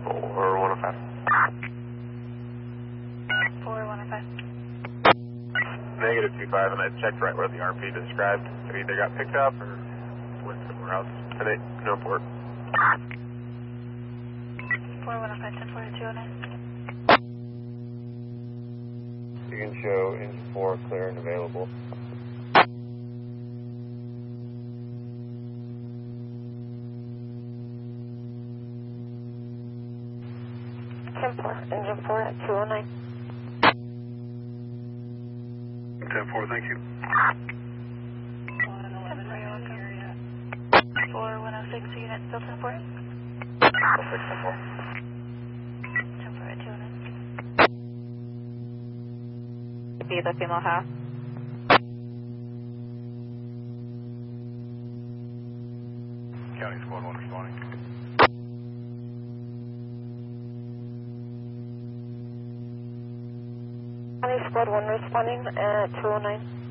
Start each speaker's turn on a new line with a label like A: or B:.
A: 4-105.
B: 4-105.
A: Negative 25, and I checked right where the RP described. It either got picked up or went somewhere else. And no port.
B: 4-105, 10-4-209.
C: You can show engine 4 clear and available.
D: Engine 4 at 209.
A: 10-4, thank you.
B: 4-106, unit still 10-4.
A: 10-4.
B: 10-4 at 209.
D: Be the female half.
A: County Squad 1 responding.
D: County Squad 1 responding at 209.